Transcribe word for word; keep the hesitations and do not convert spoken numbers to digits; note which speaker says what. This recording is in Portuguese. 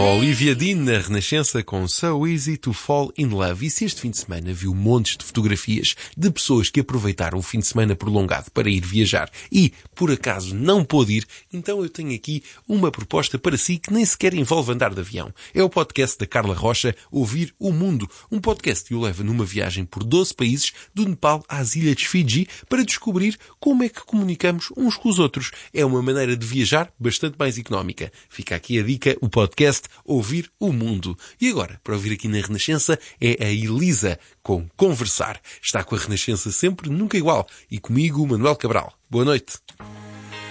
Speaker 1: Olivia Dean na Renascença com So Easy to Fall in Love. E se este fim de semana viu montes de fotografias de pessoas que aproveitaram o fim de semana prolongado para ir viajar e, por acaso, não pôde ir, então eu tenho aqui uma proposta para si que nem sequer envolve andar de avião. É o podcast da Carla Rocha, Ouvir o Mundo. Um podcast que o leva numa viagem por doze países, do Nepal às ilhas de Fiji, para descobrir como é que comunicamos uns com os outros. É uma maneira de viajar bastante mais económica. Fica aqui a dica, o podcast Ouvir o Mundo. E agora, para ouvir aqui na Renascença, é a Elisa com Conversar. Está com a Renascença sempre, nunca igual. E comigo, Manuel Cabral. Boa noite.